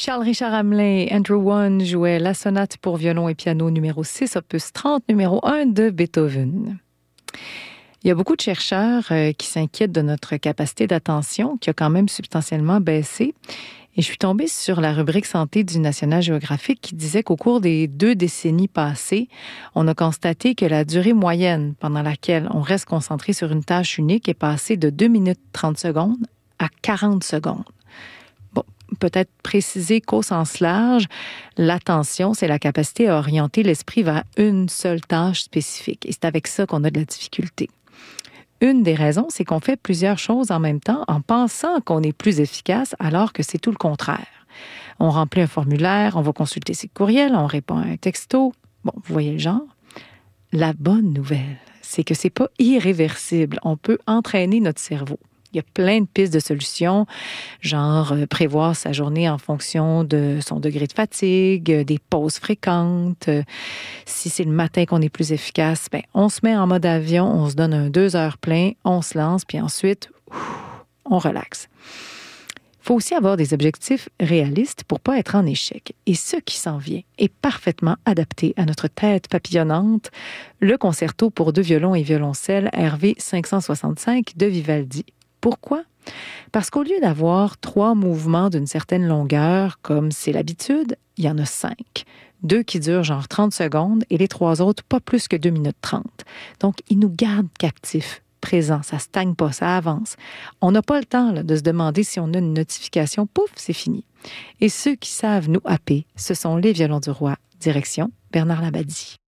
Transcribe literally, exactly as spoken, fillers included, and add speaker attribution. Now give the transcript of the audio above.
Speaker 1: Charles-Richard Hamelin, Andrew One jouait la sonate pour violon et piano numéro six, opus trente, numéro un de Beethoven. Il y a beaucoup de chercheurs euh, qui s'inquiètent de notre capacité d'attention, qui a quand même substantiellement baissé. Et je suis tombée sur la rubrique santé du National Geographic qui disait qu'au cours des deux décennies passées, on a constaté que la durée moyenne pendant laquelle on reste concentré sur une tâche unique est passée de deux minutes trente secondes à quarante secondes. Bon, peut-être préciser qu'au sens large, l'attention, c'est la capacité à orienter l'esprit vers une seule tâche spécifique. Et c'est avec ça qu'on a de la difficulté. Une des raisons, c'est qu'on fait plusieurs choses en même temps en pensant qu'on est plus efficace alors que c'est tout le contraire. On remplit un formulaire, on va consulter ses courriels, on répond à un texto. Bon, vous voyez le genre. La bonne nouvelle, c'est que c'est pas irréversible. On peut entraîner notre cerveau. Il y a plein de pistes de solutions, genre euh, prévoir sa journée en fonction de son degré de fatigue, euh, des pauses fréquentes. Euh, si c'est le matin qu'on est plus efficace, ben, on se met en mode avion, on se donne un deux heures plein, on se lance, puis ensuite, ouf, on relaxe. Il faut aussi avoir des objectifs réalistes pour ne pas être en échec. Et ce qui s'en vient est parfaitement adapté à notre tête papillonnante, le concerto pour deux violons et violoncelle R V cinq cent soixante-cinq de Vivaldi. Pourquoi? Parce qu'au lieu d'avoir trois mouvements d'une certaine longueur, comme c'est l'habitude, il y en a cinq. Deux qui durent genre trente secondes et les trois autres pas plus que deux minutes trente. Donc, ils nous gardent captifs, présents. Ça ne stagne pas, ça avance. On n'a pas le temps là, de se demander si on a une notification. Pouf, c'est fini. Et ceux qui savent nous happer, ce sont les violons du roi. Direction Bernard Labadie.